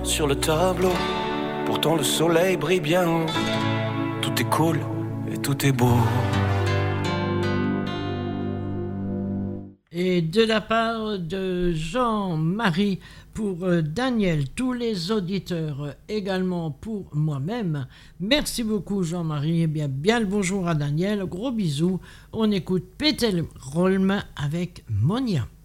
sur le tableau. Pourtant le soleil brille bien haut. Tout est cool et tout est beau. Et de la part de Jean-Marie pour Daniel, tous les auditeurs, également pour moi-même. Merci beaucoup Jean-Marie. Et bien le bonjour à Daniel. Gros bisous. On écoute Peter Rolm avec Monia.